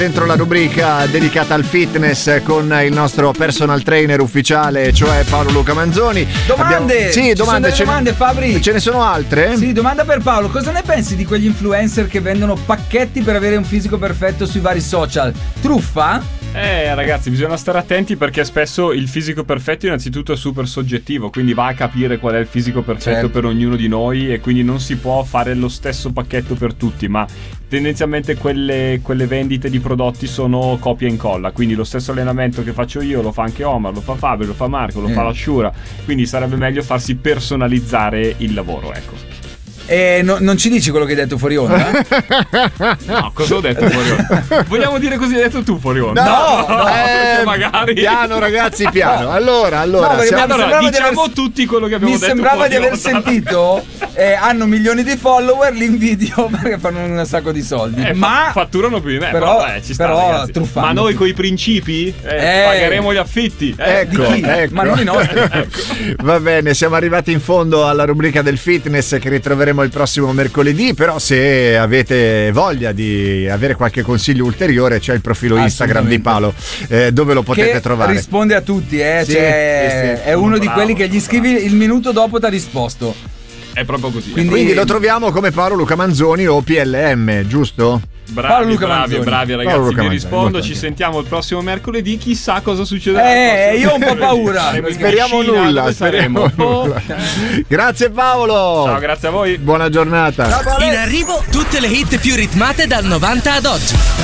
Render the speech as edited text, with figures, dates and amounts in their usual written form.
Dentro la rubrica dedicata al fitness con il nostro personal trainer ufficiale, cioè Paolo Luca Manzoni. Domande! Sì, domande. Domande, Fabri. Ce ne sono altre? Sì, domanda per Paolo. Cosa ne pensi di quegli influencer che vendono pacchetti per avere un fisico perfetto sui vari social? Truffa? Ragazzi, bisogna stare attenti perché spesso il fisico perfetto innanzitutto è super soggettivo, quindi va a capire qual è il fisico perfetto per ognuno di noi, e quindi non si può fare lo stesso pacchetto per tutti, ma tendenzialmente quelle vendite di prodotti sono copia e incolla, quindi lo stesso allenamento che faccio io lo fa anche Omar, lo fa Fabio, lo fa Marco, lo fa la Shura, quindi sarebbe meglio farsi personalizzare il lavoro, ecco. Non ci dici quello che hai detto fuori onda? No, cosa ho detto fuori onda? Vogliamo dire così hai detto tu fuori onda? No, perché magari piano ragazzi, piano. Allora, diciamo tutti quello che abbiamo detto. Mi sembrava di aver onda. sentito hanno milioni di follower, li invidio perché fanno un sacco di soldi, ma fatturano più di me, però ci sta, però ragazzi. truffando. Ma noi coi principi pagheremo gli affitti, ecco. Ma non i nostri. Va bene, siamo arrivati in fondo alla rubrica del fitness che ritroveremo il prossimo mercoledì, però se avete voglia di avere qualche consiglio ulteriore c'è il profilo Instagram di Paolo, dove lo potete trovare. Risponde a tutti, sì, è uno di quelli che gli scrivi il minuto dopo ti ha risposto. È proprio così. Quindi lo troviamo come Paolo Luca Manzoni o PLM, giusto? Bravi ragazzi, vi rispondo. Ci sentiamo il prossimo mercoledì. Chissà cosa succederà. Io ho un po' paura. Speriamo nulla. Grazie Paolo. Ciao, grazie a voi. Buona giornata. In arrivo tutte le hit più ritmate dal 90 ad oggi.